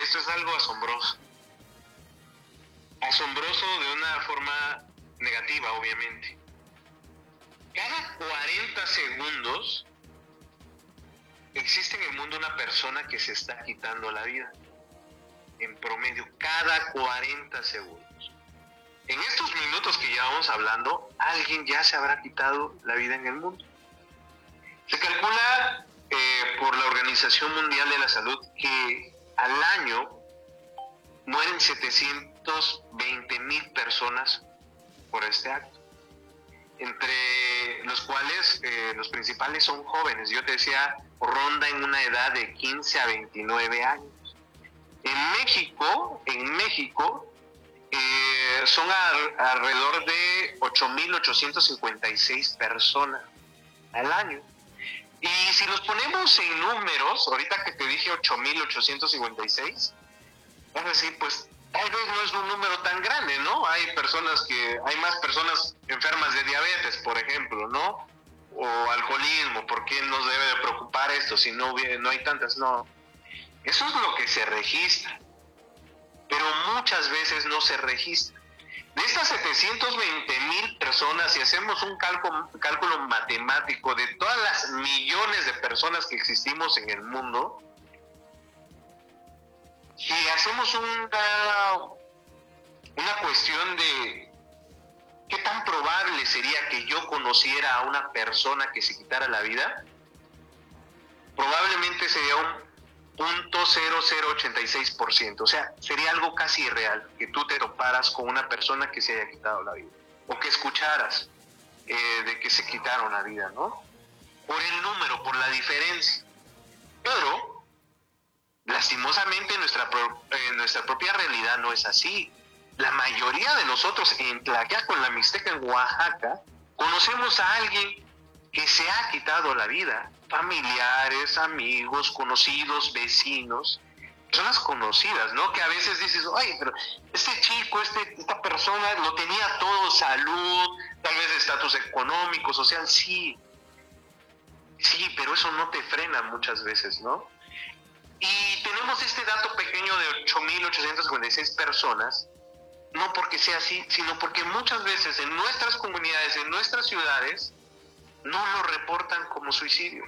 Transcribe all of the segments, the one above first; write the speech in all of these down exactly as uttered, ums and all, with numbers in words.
esto es algo asombroso. Asombroso de una forma negativa, obviamente. Cada cuarenta segundos existe en el mundo una persona que se está quitando la vida. En promedio, cada cuarenta segundos. En estos minutos que llevamos hablando, alguien ya se habrá quitado la vida en el mundo. Se calcula eh, por la Organización Mundial de la Salud que al año mueren setecientos veinte mil personas por este acto, entre los cuales eh, los principales son jóvenes. Yo te decía, ronda en una edad de quince a veintinueve años. En México, en México eh, son a, alrededor de ocho mil ochocientos cincuenta y seis personas al año. Y si los ponemos en números, ahorita que te dije ocho mil ochocientos cincuenta y seis, vas a decir, pues tal vez no es un número tan grande, ¿no? Hay personas que, hay más personas enfermas de diabetes, por ejemplo, ¿no? O alcoholismo. ¿Por qué nos debe de preocupar esto si no, no hay tantas? No. Eso es lo que se registra, pero muchas veces no se registra. De estas setecientos veinte mil personas, si hacemos un cálculo, cálculo matemático de todas las millones de personas que existimos en el mundo, si hacemos una, una cuestión de qué tan probable sería que yo conociera a una persona que se quitara la vida, probablemente sería un punto cero cero ochenta y seis por ciento. O sea, sería algo casi irreal que tú te toparas con una persona que se haya quitado la vida, o que escucharas eh, de que se quitaron la vida, ¿no? Por el número, por la diferencia. Pero lastimosamente nuestra, pro, eh, nuestra propia realidad no es así. La mayoría de nosotros en Tlaxiaco, en la Mixteca, en Oaxaca, conocemos a alguien que se ha quitado la vida. Familiares, amigos, conocidos, vecinos, personas conocidas, ¿no? Que a veces dices, ay, pero este chico, este, esta persona lo tenía todo, salud, tal vez estatus económico, social, sí. Sí, pero eso no te frena muchas veces, ¿no? Y tenemos este dato pequeño de ocho mil ochocientos cincuenta y seis personas, no porque sea así, sino porque muchas veces en nuestras comunidades, en nuestras ciudades, no lo reportan como suicidio.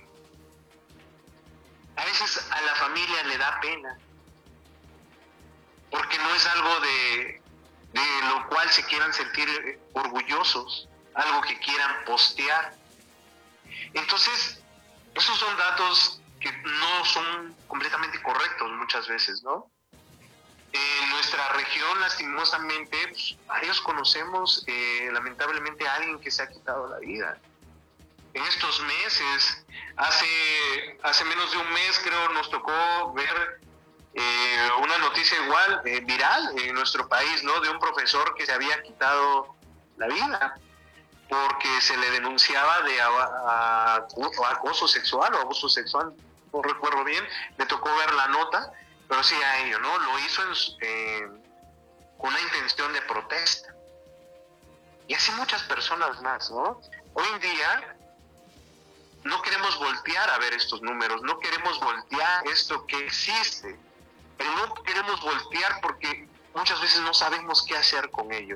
A veces a la familia le da pena, porque no es algo de, de lo cual se quieran sentir orgullosos, algo que quieran postear. Entonces, esos son datos que no son completamente correctos muchas veces, ¿no? En nuestra región, lastimosamente, pues, varios conocemos eh, lamentablemente a alguien que se ha quitado la vida. En estos meses, hace, hace menos de un mes creo nos tocó ver eh, una noticia igual, eh, viral en nuestro país, ¿no? De un profesor que se había quitado la vida porque se le denunciaba de a, a, a acoso sexual o abuso sexual, no recuerdo bien, me tocó ver la nota, pero sí a ello, ¿no? Lo hizo en, eh, con una intención de protesta. Y así muchas personas más, ¿no? Hoy en día no queremos voltear a ver estos números, no queremos voltear esto que existe, pero no queremos voltear porque muchas veces no sabemos qué hacer con ello.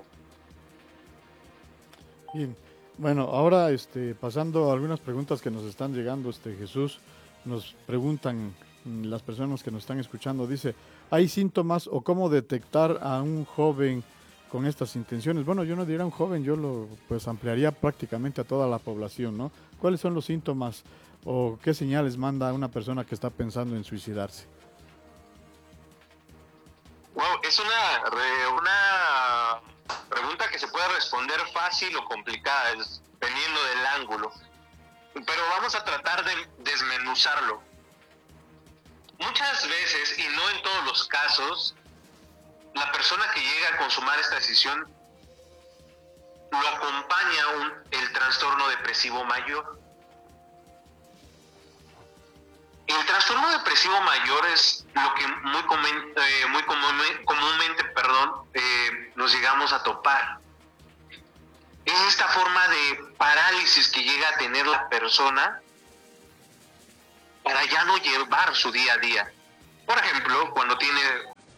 Bien, bueno, ahora este, pasando a algunas preguntas que nos están llegando, este Jesús, nos preguntan las personas que nos están escuchando, dice, ¿hay síntomas o cómo detectar a un joven con estas intenciones? Bueno, yo no diría un joven, yo lo pues ampliaría prácticamente a toda la población, ¿no? ¿Cuáles son los síntomas o qué señales manda una persona que está pensando en suicidarse? Wow, es una, una pregunta que se puede responder fácil o complicada, dependiendo del ángulo. Pero vamos a tratar de desmenuzarlo. Muchas veces, y no en todos los casos, la persona que llega a consumar esta decisión lo acompaña un, el trastorno depresivo mayor. El trastorno depresivo mayor es lo que muy, comen, eh, muy común, comúnmente perdón, eh, nos llegamos a topar. Es esta forma de parálisis que llega a tener la persona para ya no llevar su día a día. Por ejemplo, cuando tiene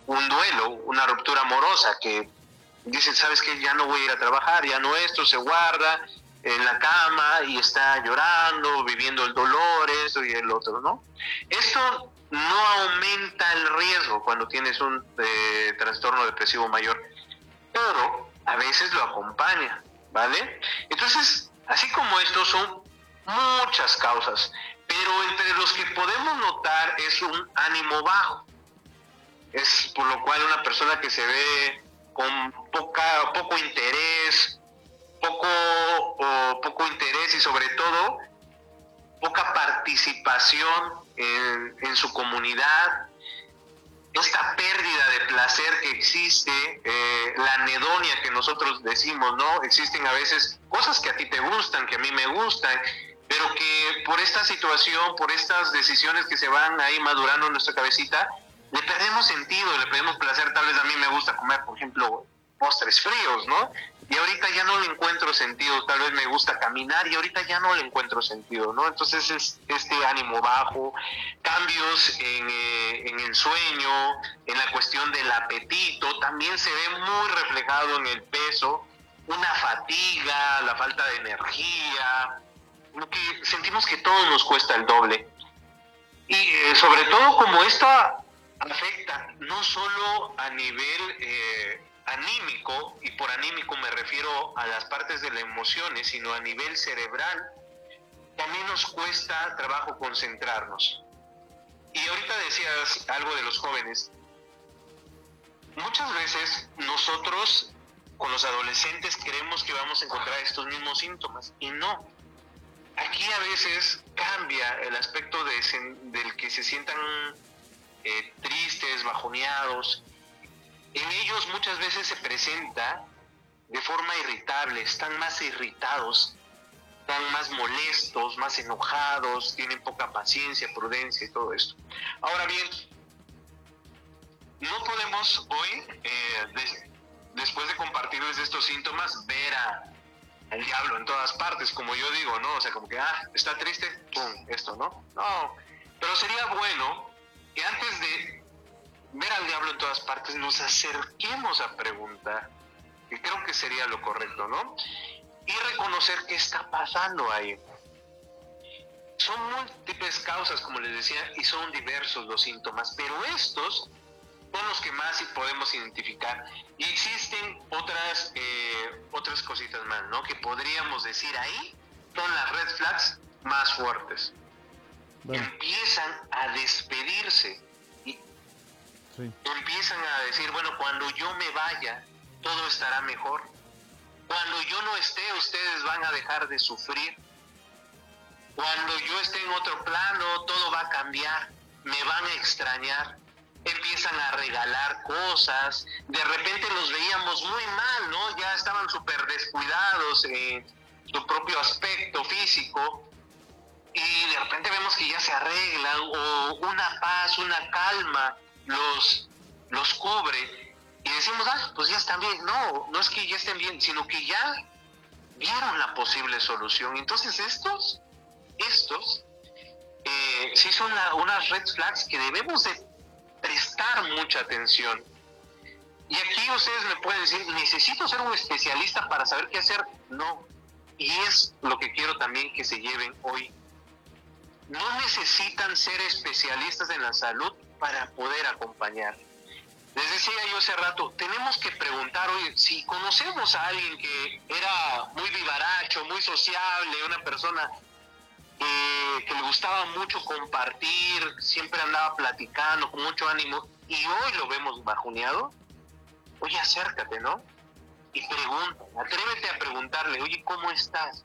un duelo, una ruptura amorosa, que dice, ¿sabes qué? Ya no voy a ir a trabajar, ya no esto, se guarda en la cama y está llorando, viviendo el dolor, esto y el otro, ¿no? Esto no aumenta el riesgo cuando tienes un eh, trastorno depresivo mayor, pero a veces lo acompaña, ¿vale? Entonces, así como esto, son muchas causas, pero entre los que podemos notar es un ánimo bajo. Es por lo cual una persona que se ve con poca, poco interés, poco, o poco interés y sobre todo poca participación en, en su comunidad, esta pérdida de placer que existe, eh, la anedonia que nosotros decimos, ¿no? Existen a veces cosas que a ti te gustan, que a mí me gustan, pero que por esta situación, por estas decisiones que se van ahí madurando en nuestra cabecita, le perdemos sentido, le perdemos placer. Tal vez a mí me gusta comer, por ejemplo, postres fríos, ¿no? Y ahorita ya no le encuentro sentido. Tal vez me gusta caminar y ahorita ya no le encuentro sentido, ¿no? Entonces es este ánimo bajo, cambios en, eh, en el sueño, en la cuestión del apetito, también se ve muy reflejado en el peso, una fatiga, la falta de energía, que sentimos que todo nos cuesta el doble. Y eh, sobre todo como esto afecta no solo a nivel eh, anímico, y por anímico me refiero a las partes de las emociones, sino a nivel cerebral, también nos cuesta trabajo concentrarnos. Y ahorita decías algo de los jóvenes. Muchas veces nosotros con los adolescentes creemos que vamos a encontrar estos mismos síntomas, y no. Aquí a veces cambia el aspecto de, del que se sientan eh, tristes, bajoneados. En ellos muchas veces se presenta de forma irritable, están más irritados, están más molestos, más enojados, tienen poca paciencia, prudencia y todo esto. Ahora bien, no podemos hoy, eh, de, después de compartirles estos síntomas, ver a el diablo en todas partes, como yo digo, ¿no? O sea, como que, ah, está triste, pum, esto, ¿no? No, pero sería bueno que antes de ver al diablo en todas partes nos acerquemos a preguntar, que creo que sería lo correcto, ¿no? Y reconocer qué está pasando ahí. Son múltiples causas, como les decía, y son diversos los síntomas, pero estos son los que más podemos identificar. Y existen otras eh, otras cositas más, ¿no? Que podríamos decir ahí son las red flags más fuertes. Bueno. Empiezan a despedirse y sí. Empiezan a decir, bueno, cuando yo me vaya, todo estará mejor. Cuando yo no esté, ustedes van a dejar de sufrir. Cuando yo esté en otro plano, todo va a cambiar. Me van a extrañar. Empiezan a regalar cosas, de repente los veíamos muy mal, ¿no? Ya estaban súper descuidados en su propio aspecto físico, y de repente vemos que ya se arreglan, o una paz, una calma los, los cubre, y decimos, ah, pues ya están bien. No, no es que ya estén bien, sino que ya vieron la posible solución. Entonces estos, estos, eh, sí son la, unas red flags que debemos de prestar mucha atención. Y aquí ustedes me pueden decir, ¿necesito ser un especialista para saber qué hacer? No. Y es lo que quiero también que se lleven hoy. No necesitan ser especialistas en la salud para poder acompañar. Les decía yo hace rato, tenemos que preguntar, oye, si conocemos a alguien que era muy vivaracho, muy sociable, una persona Eh, que le gustaba mucho compartir, siempre andaba platicando con mucho ánimo, y hoy lo vemos bajoneado, oye, acércate, ¿no? Y pregunta, atrévete a preguntarle, oye, ¿cómo estás?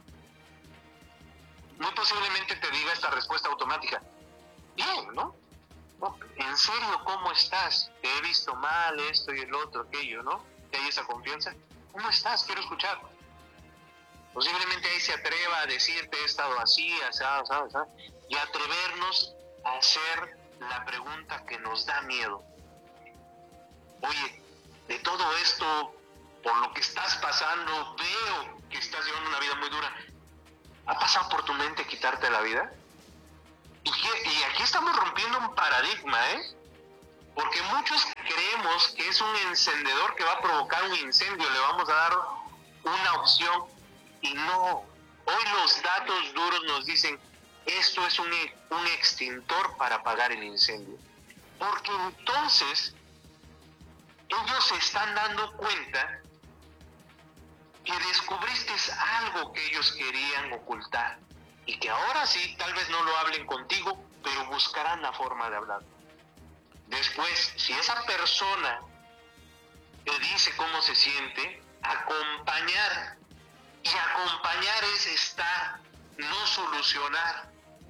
Muy posiblemente te diga esta respuesta automática, bien, ¿no? No, ¿en serio cómo estás? Te he visto mal, esto y el otro, aquello, ¿no? ¿Que hay esa confianza? ¿Cómo estás? Quiero escuchar. Posiblemente ahí se atreva a decirte, he estado así, así, así, así, y atrevernos a hacer la pregunta que nos da miedo. Oye, de todo esto, por lo que estás pasando, veo que estás llevando una vida muy dura. ¿Ha pasado por tu mente quitarte la vida? Y, que, y aquí estamos rompiendo un paradigma, ¿eh? Porque muchos creemos que es un encendedor que va a provocar un incendio, le vamos a dar una opción y no. Hoy los datos duros nos dicen, esto es un, un extintor para apagar el incendio. Porque entonces ellos se están dando cuenta que descubriste algo que ellos querían ocultar y que ahora sí, tal vez no lo hablen contigo, pero buscarán la forma de hablar. Después, si esa persona te dice cómo se siente, acompañar. Y acompañar es estar, no solucionar.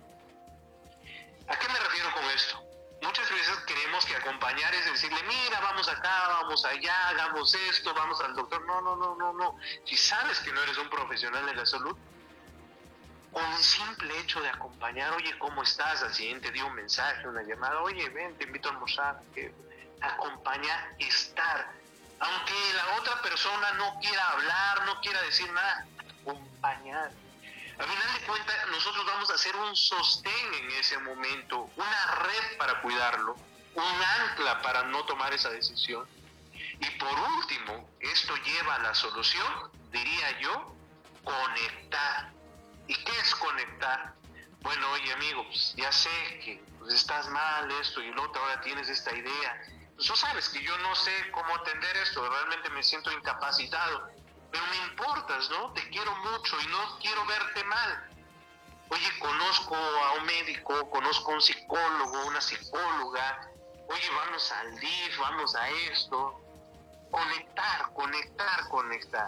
¿A qué me refiero con esto? Muchas veces creemos que acompañar es decirle, mira, vamos acá, vamos allá, hagamos esto, vamos al doctor. No, no, no, no, no. Si sabes que no eres un profesional de la salud, con el simple hecho de acompañar, oye, ¿cómo estás? Al siguiente día un mensaje, una llamada, oye, ven, te invito a almorzar. Acompañar, estar. Aunque la otra persona no quiera hablar, no quiera decir nada, acompañar. Al final de cuentas, nosotros vamos a hacer un sostén en ese momento, una red para cuidarlo, un ancla para no tomar esa decisión. Y por último, esto lleva a la solución, diría yo, conectar. ¿Y qué es conectar? Bueno, oye amigo, pues ya sé que pues, estás mal, esto y lo otro, ahora tienes esta idea. Pues tú sabes que yo no sé cómo atender esto, realmente me siento incapacitado, pero me importas, ¿no? Te quiero mucho y no quiero verte mal. Oye, conozco a un médico, conozco a un psicólogo, una psicóloga, oye, vamos al D I F, vamos a esto. Conectar, conectar, conectar.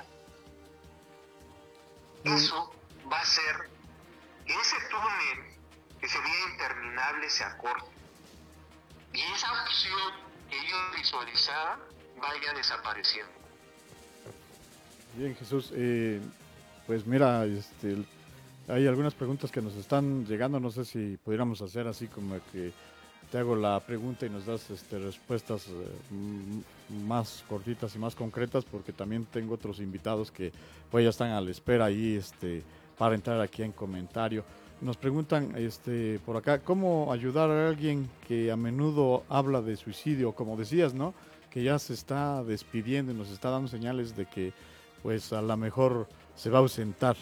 Eso va a ser que ese túnel que sería interminable se acorte. Y esa opción que ellos visualizaban vaya desapareciendo. Bien, Jesús, eh, pues mira, este, hay algunas preguntas que nos están llegando, no sé si pudiéramos hacer así como que te hago la pregunta y nos das este, respuestas eh, m- más cortitas y más concretas, porque también tengo otros invitados que pues ya están a la espera ahí este, para entrar aquí en comentario. Nos preguntan este, por acá, ¿cómo ayudar a alguien que a menudo habla de suicidio? Como decías, ¿no? Que ya se está despidiendo y nos está dando señales de que pues a lo mejor se va a ausentar.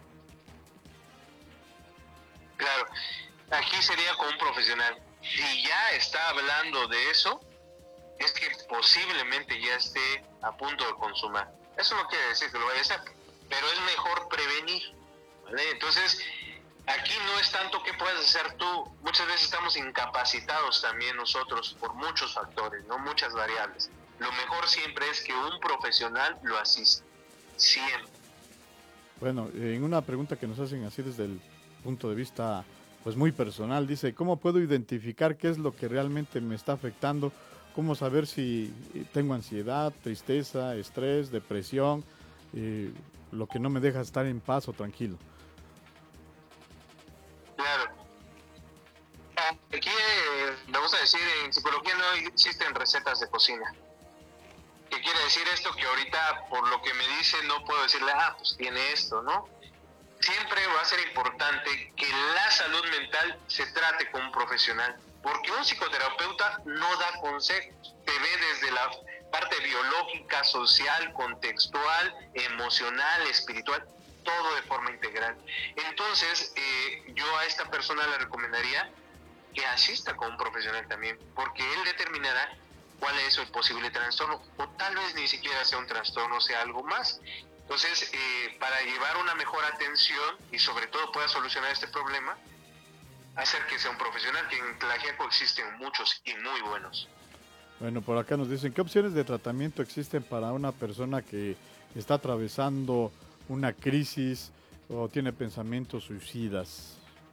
Claro, aquí sería con un profesional. Si ya está hablando de eso, es que posiblemente ya esté a punto de consumar. Eso no quiere decir que lo vaya a hacer, pero es mejor prevenir, ¿vale? Entonces, aquí no es tanto que puedas hacer tú. Muchas veces estamos incapacitados también nosotros por muchos factores, no muchas variables. Lo mejor siempre es que un profesional lo asista, siempre. Bueno, en una pregunta que nos hacen así desde el punto de vista pues muy personal, dice, ¿cómo puedo identificar qué es lo que realmente me está afectando? ¿Cómo saber si tengo ansiedad, tristeza, estrés, depresión, eh, lo que no me deja estar en paz o tranquilo? Claro. Aquí eh, vamos a decir, en psicología no existen recetas de cocina. ¿Qué quiere decir esto? Que ahorita, por lo que me dice, no puedo decirle, ah, pues tiene esto, ¿no? Siempre va a ser importante que la salud mental se trate con un profesional, porque un psicoterapeuta no da consejos, te ve desde la parte biológica, social, contextual, emocional, espiritual, todo de forma integral. Entonces, eh, yo a esta persona le recomendaría que asista con un profesional también, porque él determinará cuál es el posible trastorno, o tal vez ni siquiera sea un trastorno, sea algo más. Entonces, eh, para llevar una mejor atención y sobre todo pueda solucionar este problema, hacer que sea un profesional, que en Tlaxiaco existen muchos y muy buenos. Bueno, por acá nos dicen, ¿qué opciones de tratamiento existen para una persona que está atravesando una crisis o tiene pensamientos suicidas?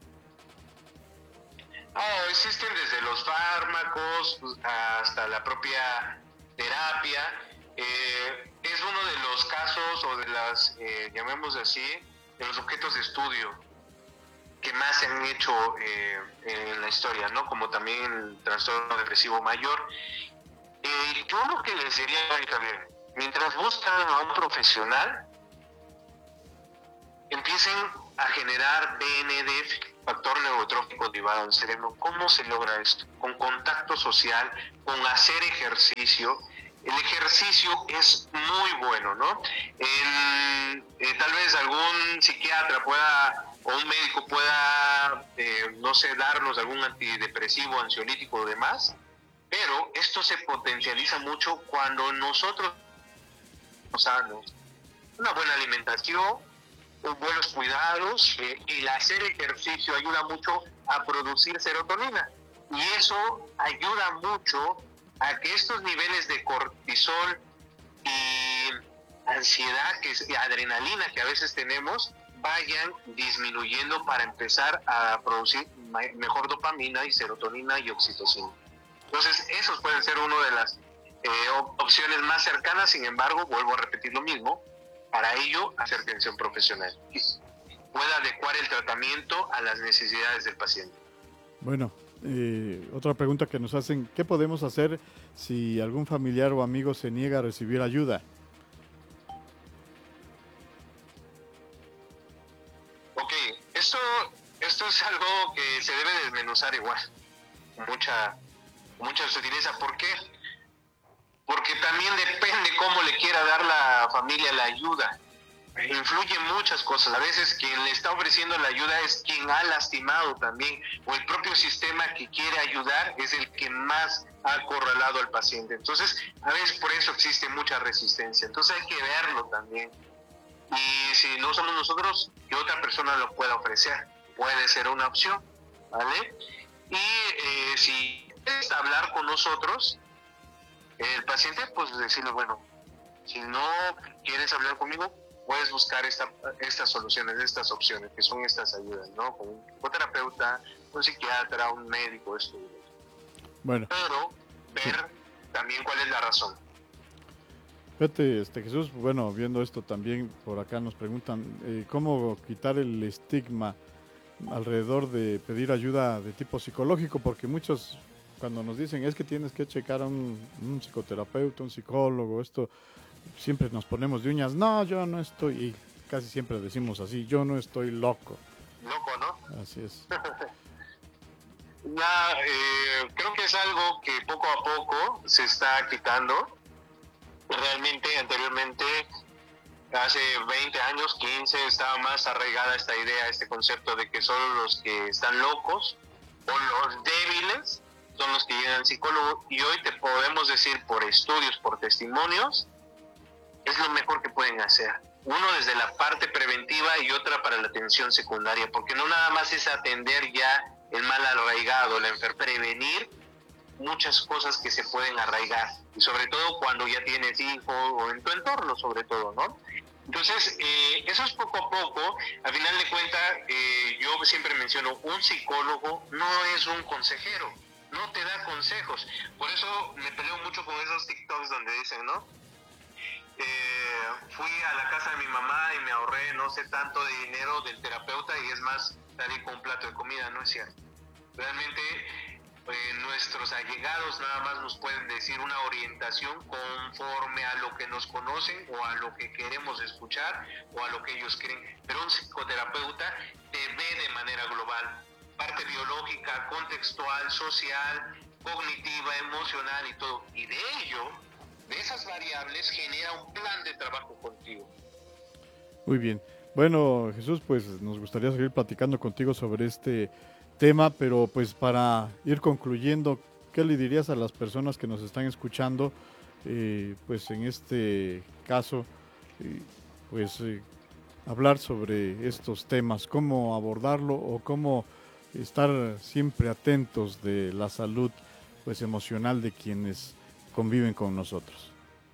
Oh, existen desde los fármacos hasta la propia terapia. Eh, es uno de los casos o de las, eh, llamémoslo así, de los objetos de estudio que más se han hecho eh, en la historia, ¿no? Como también el trastorno depresivo mayor. Eh, yo lo que les diría, Javier, mientras buscan a un profesional, empiecen a generar D N D factor neurotrófico derivado del cerebro. ¿Cómo se logra esto? Con contacto social, con hacer ejercicio. El ejercicio es muy bueno, ¿no? El, eh, tal vez algún psiquiatra pueda, o un médico pueda, eh, no sé, darnos algún antidepresivo, ansiolítico o demás, pero esto se potencializa mucho cuando nosotros sanos, una buena alimentación, buenos cuidados, eh, y el hacer ejercicio ayuda mucho a producir serotonina, y eso ayuda mucho a que estos niveles de cortisol y ansiedad, que es adrenalina que a veces tenemos, vayan disminuyendo para empezar a producir mejor dopamina y serotonina y oxitocina. Entonces, esos pueden ser una de las eh, opciones más cercanas. Sin embargo, vuelvo a repetir lo mismo, para ello hacer atención profesional y pueda adecuar el tratamiento a las necesidades del paciente. Bueno, eh, otra pregunta que nos hacen, ¿qué podemos hacer si algún familiar o amigo se niega a recibir ayuda? Ok, esto, esto es algo que se debe desmenuzar igual, mucha, mucha sutileza. ¿Por qué? Porque también depende cómo le quiera dar la familia la ayuda. Influyen muchas cosas. A veces quien le está ofreciendo la ayuda es quien ha lastimado también, o el propio sistema que quiere ayudar es el que más ha acorralado al paciente. Entonces, a veces por eso existe mucha resistencia. Entonces hay que verlo también. Y si no somos nosotros, que otra persona lo pueda ofrecer, puede ser una opción, ¿vale? Y eh, si quieres hablar con nosotros, el paciente, pues decirle, bueno, si no quieres hablar conmigo, puedes buscar esta, estas soluciones, estas opciones, que son estas ayudas, ¿no? Con un psicoterapeuta, un psiquiatra, un médico, esto. Bueno. Pero ver sí. también cuál es la razón. Fíjate, este, Jesús, bueno, viendo esto también, por acá nos preguntan, eh, ¿cómo quitar el estigma alrededor de pedir ayuda de tipo psicológico? Porque muchos, cuando nos dicen, es que tienes que checar a un, un psicoterapeuta, un psicólogo, esto, siempre nos ponemos de uñas, no, yo no estoy, y casi siempre decimos así, yo no estoy loco. Loco, ¿no? Así es. Nah, eh, creo que es algo que poco a poco se está quitando. Realmente, anteriormente, hace veinte años, quince, estaba más arraigada esta idea, este concepto de que solo los que están locos o los débiles son los que llegan al psicólogo, y hoy te podemos decir por estudios, por testimonios, es lo mejor que pueden hacer. Uno desde la parte preventiva y otra para la atención secundaria, porque no nada más es atender ya el mal arraigado, la enfermedad, prevenir muchas cosas que se pueden arraigar, y sobre todo cuando ya tienes hijos o en tu entorno, sobre todo, ¿no? Entonces, eh, eso es poco a poco. A final de cuentas, eh, yo siempre menciono, un psicólogo no es un consejero, no te da consejos. Por eso me peleo mucho con esos TikToks donde dicen, ¿no? Eh, fui a la casa de mi mamá y me ahorré no sé tanto de dinero del terapeuta, y es más, salí con un plato de comida. No es cierto. Realmente eh, nuestros allegados nada más nos pueden decir una orientación conforme a lo que nos conocen o a lo que queremos escuchar o a lo que ellos creen, pero un psicoterapeuta te ve de manera global, parte biológica, contextual, social, cognitiva, emocional y todo, y de ello, de esas variables, genera un plan de trabajo contigo. Muy bien. Bueno, Jesús, pues nos gustaría seguir platicando contigo sobre este tema, pero pues para ir concluyendo, ¿qué le dirías a las personas que nos están escuchando? Eh, pues en este caso, eh, pues eh, hablar sobre estos temas, cómo abordarlo o cómo estar siempre atentos de la salud pues emocional de quienes conviven con nosotros.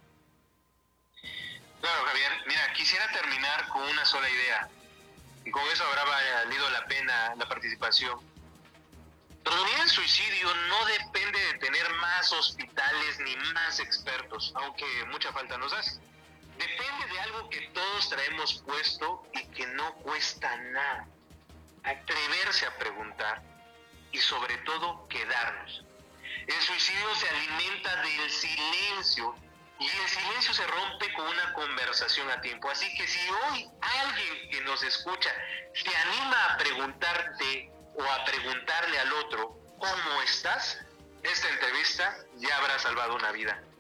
Claro, Javier. Mira, quisiera terminar con una sola idea, y con eso habrá valido la pena la participación. Prevenir el suicidio no depende de tener más hospitales ni más expertos, aunque mucha falta nos hace. Depende de algo que todos traemos puesto y que no cuesta nada. Atreverse a preguntar y sobre todo quedarnos. El suicidio se alimenta del silencio, y el silencio se rompe con una conversación a tiempo. Así que si hoy alguien que nos escucha se anima a preguntarte o a preguntarle al otro, ¿cómo estás?, esta entrevista ya habrá salvado una vida.